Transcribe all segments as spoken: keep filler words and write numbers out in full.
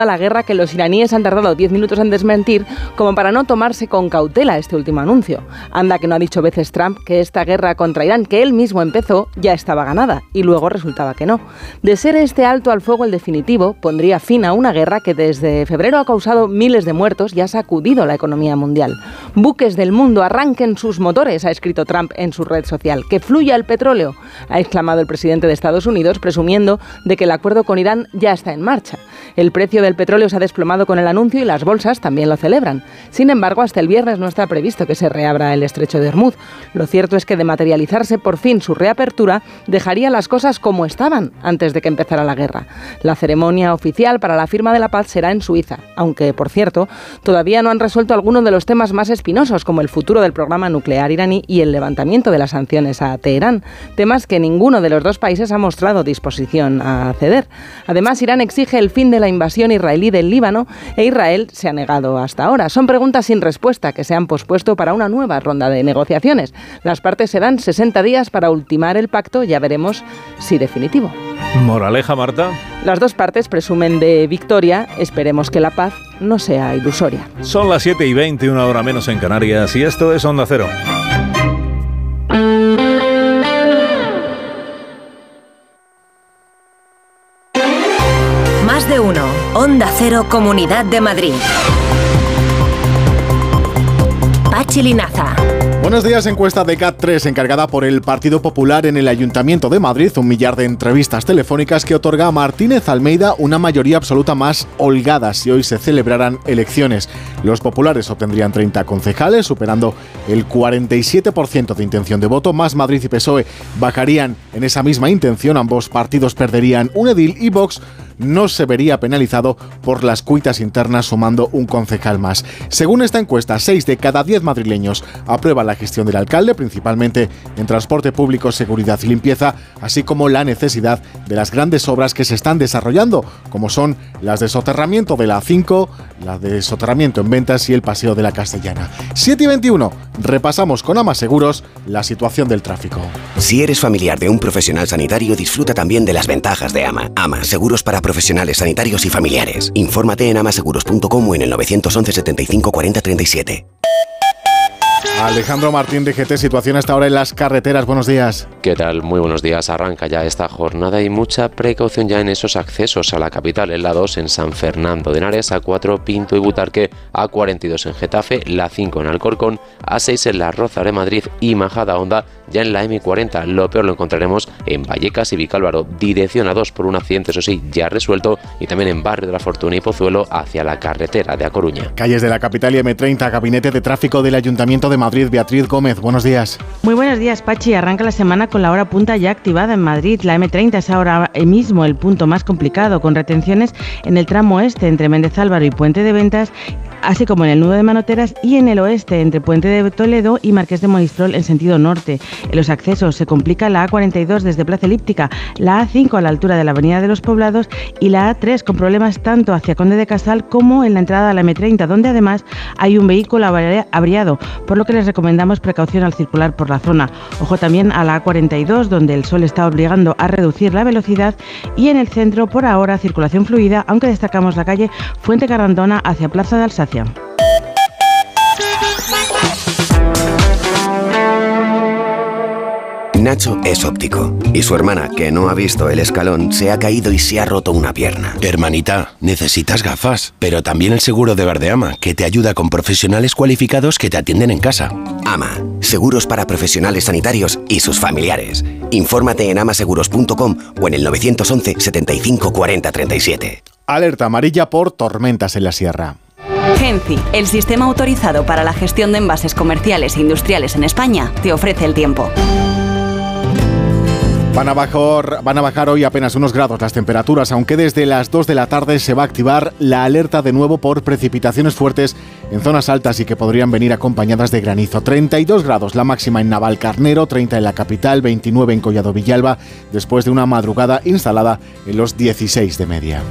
la guerra que los iraníes han tardado diez minutos en desmentir, como para no tomarse con cautela este último anuncio. Anda que no ha dicho veces Trump que esta guerra contra Irán, que él mismo empezó, ya estaba ganada, y luego resultaba que no. De ser este alto al fuego el definitivo, pondría fin a una guerra que desde febrero ha causado miles de muertos y ha sacudido la economía mundial. Buques del mundo, arranquen sus motores, ha escrito Trump en su red social. Que fluya el petróleo, ha exclamado el presidente de Estados Unidos, presumiendo de que el acuerdo con Irán ya está en marcha. El precio del petróleo se ha desplomado con el anuncio y las bolsas también lo celebran. Sin embargo, hasta el viernes no está previsto que se reabra el estrecho de Hormuz. Lo cierto es que de materializarse por fin su reapertura, dejaría las cosas como estaban antes de que empezara la guerra. La ceremonia oficial para la firma de la paz será en Suiza, aunque, por cierto, todavía no han resuelto algunos de los temas más espinosos, como el futuro del programa nuclear iraní y el levantamiento de las sanciones a Teherán, temas que ninguno de los dos países ha mostrado disposición a ceder. Además, Irán exige el fin de la invasión israelí del Líbano e Israel se ha negado hasta ahora. Son preguntas sin respuesta que se han pospuesto para una nueva ronda de negociaciones. Las partes se dan sesenta días para ultimar el pacto, ya veremos si definitivo. Moraleja, Marta. Las dos partes presumen de victoria, esperemos que la paz no sea ilusoria. Son las siete y veinte, una hora menos en Canarias, y esto es Onda Cero. Más de uno. Onda Cero, Comunidad de Madrid. Pachi Linaza. Buenos días. Encuesta de C A T tres encargada por el Partido Popular en el Ayuntamiento de Madrid, un millar de entrevistas telefónicas que otorga a Martínez Almeida una mayoría absoluta más holgada si hoy se celebraran elecciones. Los populares obtendrían treinta concejales, superando el cuarenta y siete por ciento de intención de voto. Más Madrid y P S O E bajarían en esa misma intención, ambos partidos perderían un edil y Vox no se vería penalizado por las cuitas internas, sumando un concejal más. Según esta encuesta, seis de cada diez madrileños aprueban la gestión del alcalde, principalmente en transporte público, seguridad y limpieza, así como la necesidad de las grandes obras que se están desarrollando, como son las de soterramiento de la A cinco, la de soterramiento en Ventas y el Paseo de la Castellana. siete y veintiuno, repasamos con Ama Seguros la situación del tráfico. Si eres familiar de un profesional sanitario, disfruta también de las ventajas de Ama. Ama, seguros para profesionales sanitarios y familiares. Infórmate en amaseguros punto com o en el nueve once setenta y cinco cuarenta treinta y siete. Alejandro Martín de G T, situación hasta ahora en las carreteras. Buenos días. ¿Qué tal? Muy buenos días. Arranca ya esta jornada y mucha precaución ya en esos accesos a la capital. En la dos en San Fernando de Henares, A cuatro Pinto y Butarque, A cuarenta y dos en Getafe, la cinco en Alcorcón, A seis en La Roza de Madrid y Majadahonda ya en la eme cuarenta. Lo peor lo encontraremos en Vallecas y Vicálvaro, dirección A dos por un accidente, eso sí, ya resuelto, y también en Barrio de la Fortuna y Pozuelo hacia la carretera de A Coruña. Calles de la capital y eme treinta, Gabinete de Tráfico del Ayuntamiento de Madrid. Beatriz Gómez, buenos días. Muy buenos días, Pachi. Arranca la semana con la hora punta ya activada en Madrid. La eme treinta es ahora mismo el punto más complicado, con retenciones en el tramo este entre Méndez Álvaro y Puente de Ventas, así como en el nudo de Manoteras, y en el oeste entre Puente de Toledo y Marqués de Monistrol en sentido norte. En los accesos se complica la A cuarenta y dos desde Plaza Elíptica, la A cinco a la altura de la Avenida de los Poblados y la A tres con problemas tanto hacia Conde de Casal como en la entrada a la eme treinta, donde además hay un vehículo averiado, por lo que les recomendamos precaución al circular por la zona. Ojo también a la A cuarenta y dos, donde el sol está obligando a reducir la velocidad, y en el centro por ahora circulación fluida, aunque destacamos la calle Fuente Carandona hacia Plaza de Alsacia. Nacho es óptico y su hermana, que no ha visto el escalón, se ha caído y se ha roto una pierna. Hermanita, necesitas gafas, pero también el seguro de Verdeama, que te ayuda con profesionales cualificados que te atienden en casa. Ama, seguros para profesionales sanitarios y sus familiares. Infórmate en amaseguros punto com o en el nueve once setenta y cinco cuarenta treinta y siete. Alerta amarilla por tormentas en la sierra. Genci, el sistema autorizado para la gestión de envases comerciales e industriales en España, te ofrece el tiempo. Van a, bajar, van a bajar hoy apenas unos grados las temperaturas, aunque desde las dos de la tarde se va a activar la alerta de nuevo por precipitaciones fuertes en zonas altas y que podrían venir acompañadas de granizo. treinta y dos grados la máxima en Navalcarnero, treinta en la capital, veintinueve en Collado Villalba, después de una madrugada instalada en los dieciséis de media.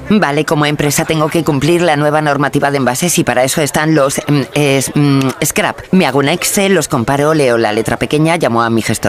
Vale, como empresa tengo que cumplir la nueva normativa de envases y para eso están los mm, es, mm, scrap. Me hago un Excel, los comparo, leo la letra pequeña, llamo a mi gestor